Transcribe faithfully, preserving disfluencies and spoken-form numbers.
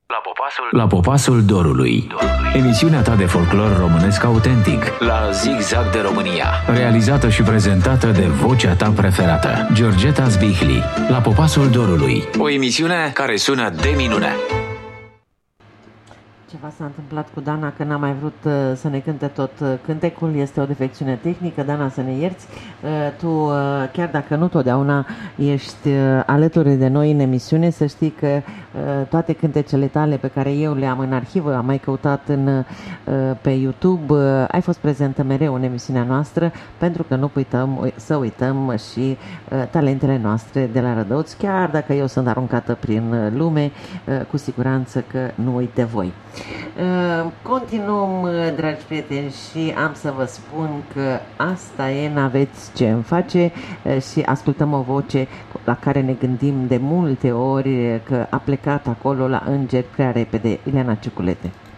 La popasul, la popasul dorului. Emisiunea ta de folclor românesc autentic. La Zigzag de România. Realizată și prezentată de vocea ta preferată, Georgeta Zbihli. La popasul dorului. O emisiune care sună de minune. Ceva s-a întâmplat cu Dana, că n-a mai vrut uh, să ne cânte tot uh, cântecul. Este o defecțiune tehnică. Dana, să ne ierți. Uh, tu, uh, chiar dacă nu totdeauna ești uh, alături de noi în emisiune, să știi că uh, toate cântecele tale pe care eu le am în arhivă, am mai căutat în, uh, pe YouTube, uh, ai fost prezentă mereu în emisiunea noastră, pentru că nu uităm să uităm și uh, talentele noastre de la Rădăuți. Chiar dacă eu sunt aruncată prin uh, lume, uh, cu siguranță că nu uit de voi. Uh, continuăm, uh, dragi prieteni, și am să vă spun că asta e, n-aveți ce îmi face, uh, și ascultăm o voce la care ne gândim de multe ori, uh, că a plecat acolo la îngeri prea repede. Ileana Ciuculete.